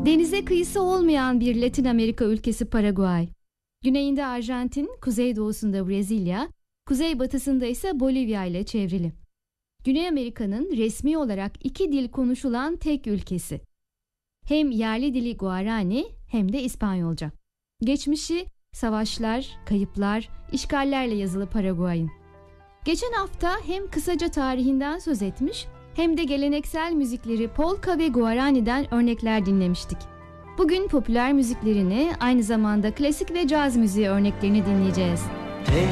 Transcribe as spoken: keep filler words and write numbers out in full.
Denize kıyısı olmayan bir Latin Amerika ülkesi Paraguay. Güneyinde Arjantin, kuzeydoğusunda Brezilya, kuzeybatısında ise Bolivya ile çevrili. Güney Amerika'nın resmi olarak iki dil konuşulan tek ülkesi. Hem yerli dili Guarani hem de İspanyolca. Geçmişi savaşlar, kayıplar, işgallerle yazılı Paraguay'ın. Geçen hafta hem kısaca tarihinden söz etmiş hem de geleneksel müzikleri polka ve Guarani'den örnekler dinlemiştik. Bugün popüler müziklerini, aynı zamanda klasik ve caz müziği örneklerini dinleyeceğiz. Te